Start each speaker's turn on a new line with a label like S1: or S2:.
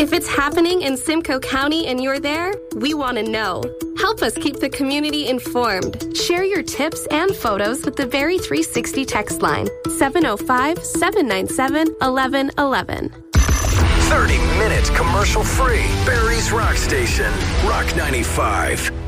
S1: If it's happening in Simcoe County and you're there, we want to know. Help us keep the community informed. Share your tips and photos with the Barrie 360 text line, 705-797-1111.
S2: 30 minutes commercial free. Barrie's Rock Station, Rock 95.